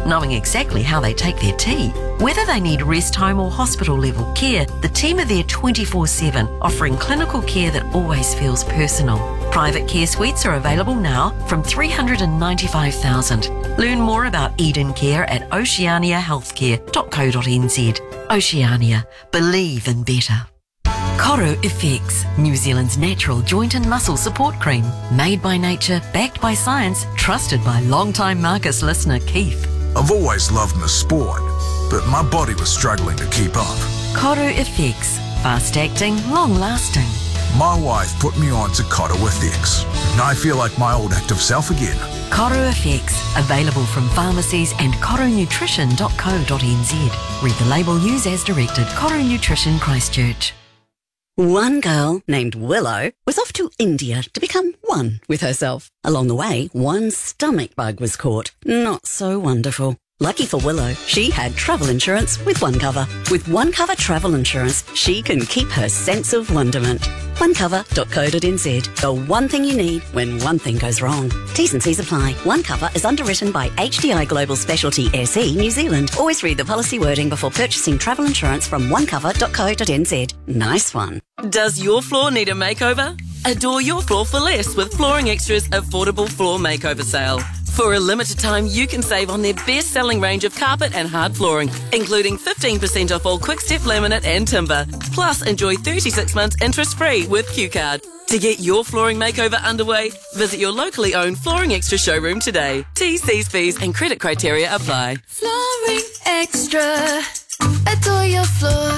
knowing exactly how they take their tea. Whether they need rest home or hospital level care, the team are there 24/7, offering clinical care that always feels personal. Private care suites are available now from $395,000. Learn more about Eden Care at oceaniahealthcare.co.nz. Oceania. Believe in better. Koru FX, New Zealand's natural joint and muscle support cream. Made by nature, backed by science, trusted by long-time Marcus listener Keith. I've always loved my sport, but my body was struggling to keep up. Koru FX. Fast-acting, long-lasting. My wife put me on to Koru FX, and I feel like my old active self again. Koru FX, available from pharmacies and korunutrition.co.nz. Read the label, use as directed. Koru Nutrition, Christchurch. One girl named Willow was off to India to become one with herself. Along the way, one stomach bug was caught. Not so wonderful. Lucky for Willow, she had travel insurance with OneCover. With OneCover travel insurance, she can keep her sense of wonderment. OneCover.co.nz. The one thing you need when one thing goes wrong. T's and C's apply. OneCover is underwritten by HDI Global Specialty SE New Zealand. Always read the policy wording before purchasing travel insurance from OneCover.co.nz. Nice one. Does your floor need a makeover? Adore your floor for less with Flooring Extra's affordable floor makeover sale. For a limited time, you can save on their best-selling range of carpet and hard flooring, including 15% off all Quickstep laminate and timber. Plus, enjoy 36 months interest-free with QCard. To get your flooring makeover underway, visit your locally owned Flooring Extra showroom today. T's, C's, B's and credit criteria apply. Flooring Extra. Adore your floor.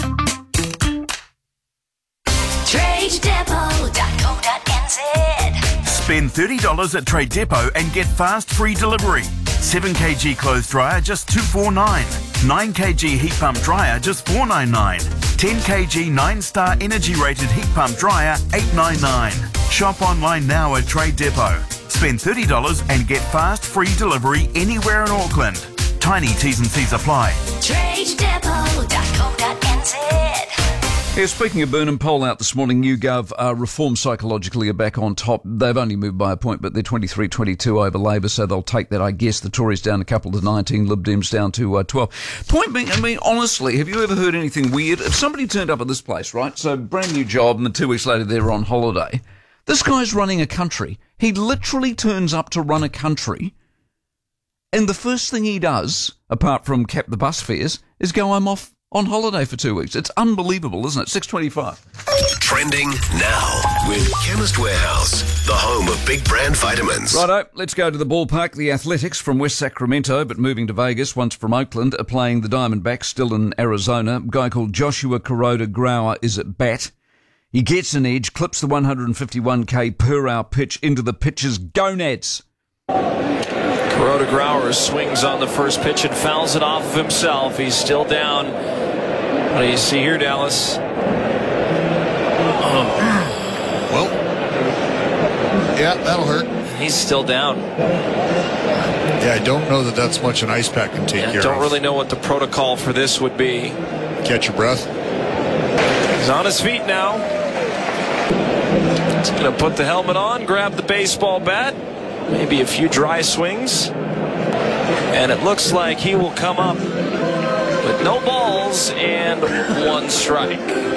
TradeDepot.co.nz. Spend $30 at Trade Depot and get fast free delivery. 7kg clothes dryer just $249. 9kg heat pump dryer just $499. 10kg 9-star energy rated heat pump dryer $899. Shop online now at Trade Depot. Spend $30 and get fast free delivery anywhere in Auckland. Tiny T's and C's apply. TradeDepot.co.nz. Yeah, speaking of Burnham, poll out this morning, YouGov reform psychologically are back on top. They've only moved by a point, but they're 23-22 over Labor, so they'll take that, I guess. The Tories down a couple to 19, Lib Dems down to 12. Point being, I mean, honestly, have you ever heard anything weird? If somebody turned up at this place, right, so brand new job, and then 2 weeks later they're on holiday, this guy's running a country. He literally turns up to run a country, and the first thing he does, apart from cap the bus fares, is go, I'm off on holiday for 2 weeks. It's unbelievable, isn't it? 6:25. Trending now with Chemist Warehouse, the home of big brand vitamins. Righto, let's go to the ballpark. The Athletics from West Sacramento, but moving to Vegas, once from Oakland, are playing the Diamondbacks, still in Arizona. A guy called Joshua Kuroda-Grauer is at bat. He gets an edge, clips the 151k per hour pitch into the pitcher's gonads. Kuroda-Grauer swings on the first pitch and fouls it off of himself. He's still down. What do you see here, Dallas? Well, yeah, that'll hurt. He's still down. Yeah, I don't know that that's much an ice pack can take care of. Don't really know what the protocol for this would be. Catch your breath. He's on his feet now. He's going to put the helmet on, grab the baseball bat. Maybe a few dry swings. And it looks like he will come up with no balls and one strike.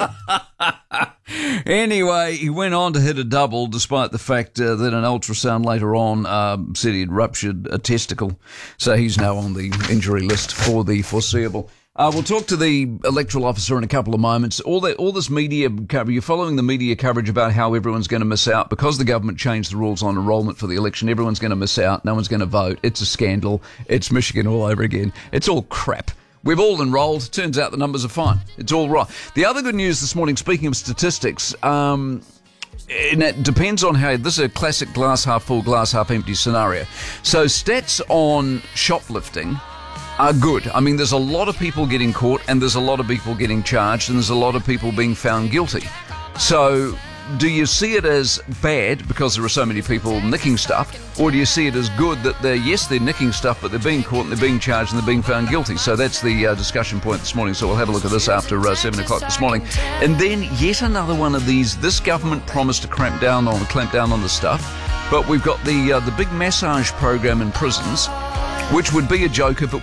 Anyway, he went on to hit a double, despite the fact that an ultrasound later on said he'd ruptured a testicle. So he's now on the injury list for the foreseeable. We'll talk to the electoral officer in a couple of moments. All this media coverage, you're following the media coverage about how everyone's going to miss out because the government changed the rules on enrolment for the election. Everyone's going to miss out. No one's going to vote. It's a scandal. It's Michigan all over again. It's all crap. We've all enrolled. Turns out the numbers are fine. It's all right. The other good news this morning, speaking of statistics, and it depends on how, this is a classic glass half full, glass half empty scenario. So stats on shoplifting are good. I mean, there's a lot of people getting caught and there's a lot of people getting charged and there's a lot of people being found guilty. So do you see it as bad because there are so many people nicking stuff, or do you see it as good that they're nicking stuff, but they're being caught and they're being charged and they're being found guilty? So that's the discussion point this morning. So we'll have a look at this after 7 o'clock this morning. And then yet another one of these. This government promised to clamp down on the stuff, but we've got the big massage program in prisons, which would be a joke if it